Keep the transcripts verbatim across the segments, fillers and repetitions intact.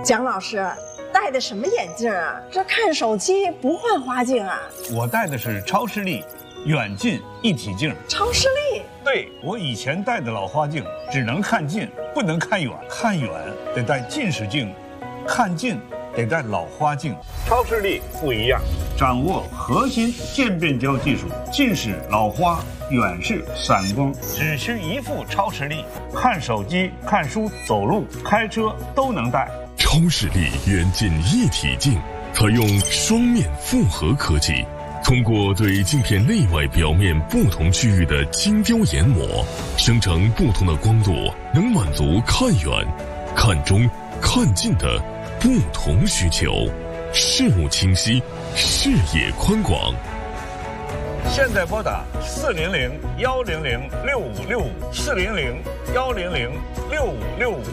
蒋老师戴的什么眼镜啊？这看手机不换花镜啊？ 我戴的是超视力远近一体镜。 超视力？ 对，我以前戴的老花镜只能看近，不能看远，看远得戴近视镜，看近得戴老花镜。超视力不一样，掌握核心渐变焦技术，近视、老花、远视、散光，只需一副超视力，看手机、看书、走路、开车都能戴。 超视力远近一体镜采用双面复合科技，通过对镜片内外表面不同区域的精雕研磨，生成不同的光度，能满足看远、看中、看近的不同需求，视物清晰，视野宽广。 现在拨打四零零幺零零六五六五四零零幺零零六五六五。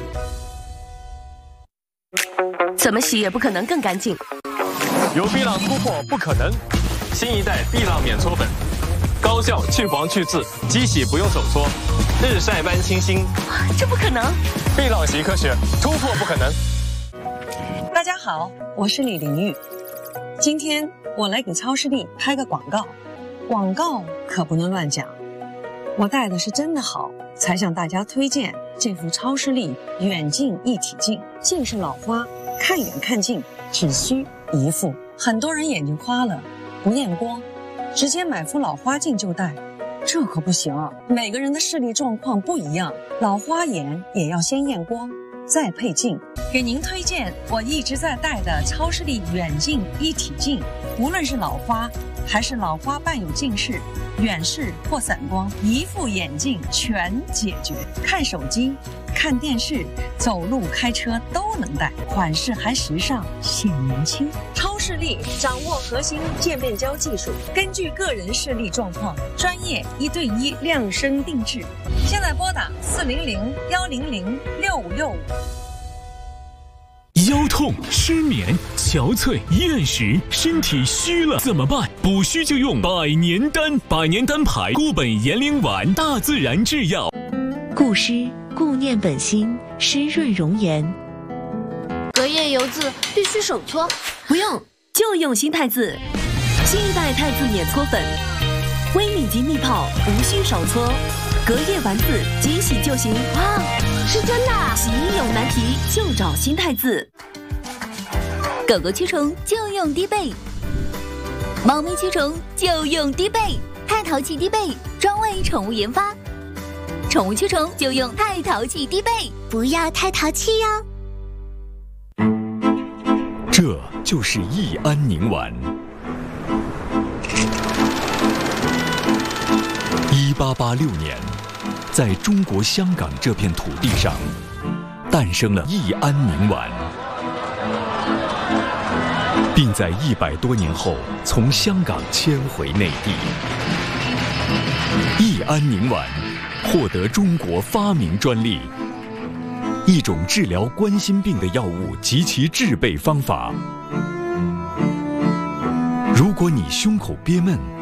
怎么洗也不可能更干净。 有碧浪突破不可能，新一代碧浪免搓粉，高效去黄去渍，机洗不用手搓，日晒般清新。 这不可能！ 碧浪洗科学，突破不可能。 大家好，我是李玲玉，今天我来给超视力拍个广告，广告可不能乱讲。我戴的是真的好，才向大家推荐这副超视力远近一体镜。近视老花，看远看近只需一副。很多人眼睛花了，不验光，直接买副老花镜就戴，这可不行啊！每个人的视力状况不一样，老花眼也要先验光，再配镜。给您推荐我一直在戴的超视力远近一体镜，无论是老花还是老花伴有近视、远视或散光，一副眼镜全解决。看手机、看电视、走路、开车都能戴，款式还时尚，显年轻。超视力掌握核心渐变焦技术，根据个人视力状况，专业一对一量身定制。现在拨打四零零幺零零六五六五。 腰痛、失眠、憔悴、厌食，身体虚了怎么办？补虚就用百年丹，百年丹牌固本延龄丸，大自然制药。 固湿固念本心，湿润容颜。 隔夜油渍必须手搓， 不用，就用新太子，新一代太子免搓粉，微米级密泡，无需手搓，隔夜丸子即洗就行。 哇，是真的啊！ 洗衣有难题就找新太子。 狗狗驱虫就用滴贝，猫咪驱虫就用滴贝，太淘气滴贝专为宠物研发，宠物驱虫就用太淘气滴贝， 不要太淘气哟。 这就是益安宁丸。一八八六年，在中国香港这片土地上，诞生了益安宁丸，并在一百多年后从香港迁回内地。益安宁丸获得中国发明专利，一种治疗冠心病的药物及其制备方法。如果你胸口憋闷、